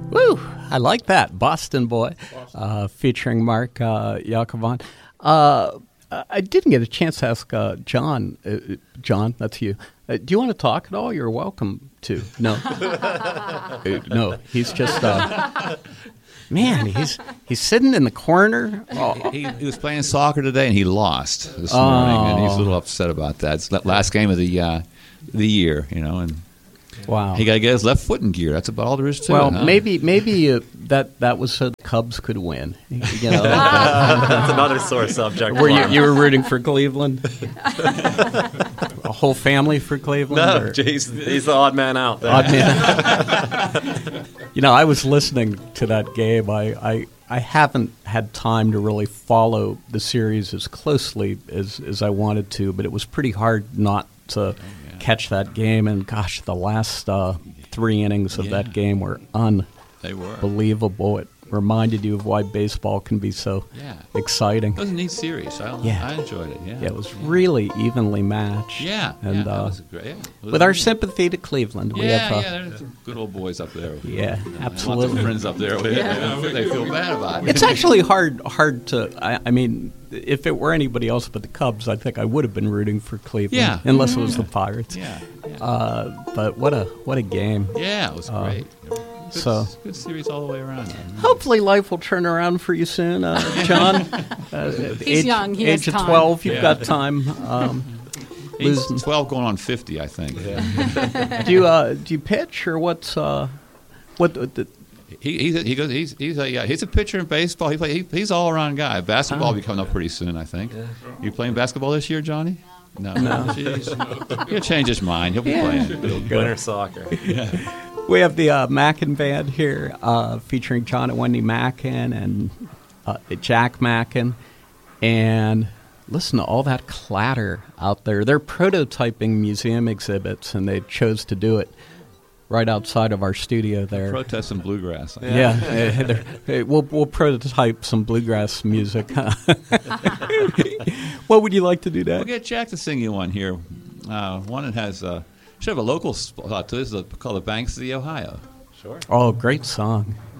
Woo! I like that. Boston Boy, featuring Mark Yakovon. I didn't get a chance to ask John. John, that's you. Do you want to talk at all? You're welcome to. No. No, he's just... man, he's sitting in the corner. Oh. He was playing soccer today, and he lost this morning, and he's a little upset about that. It's the last game of the year, and wow, he got to get his left foot in gear. That's about all there is to it. Well, huh? maybe that was so the Cubs could win. That's another sore subject. You were rooting for Cleveland? A whole family for Cleveland? No, he's the odd man out there. Odd man. I was listening to that game. I haven't had time to really follow the series as closely as I wanted to, but it was pretty hard not to catch that game. And gosh, the last 3 innings of that game were unbelievable. It reminded you of why baseball can be so exciting. It was a neat series. I enjoyed it. Yeah, it was really evenly matched. Yeah, and that was great. With our sympathy to Cleveland, we have there's some good old boys up there. Yeah, absolutely. Lots of friends up there. They feel bad about it. It's actually hard to. I mean, if it were anybody else but the Cubs, I think I would have been rooting for Cleveland, unless it was the Pirates. Yeah. But what a game. Yeah, it was great. Good series all the way around. Hopefully life will turn around for you soon, John. He's young. He has age of time. 12, you've got time. He's 12 going on 50, I think. Yeah. Do you pitch or what's what? He's a pitcher in baseball. He's all around guy. Basketball will be coming up pretty soon, I think. Yeah. You playing basketball this year, Johnny? No. He'll change his mind. He'll be playing. Winter soccer. Yeah. We have the Mackin Band here, featuring John and Wendy Mackin and Jack Mackin. And listen to all that clatter out there. They're prototyping museum exhibits, and they chose to do it right outside of our studio there. Protest some bluegrass. We'll prototype some bluegrass music. What would you like to do, Dad? We'll get Jack to sing you one here. One that has... should have a local spot to this. It's called the Banks of the Ohio. Sure. Oh, great song.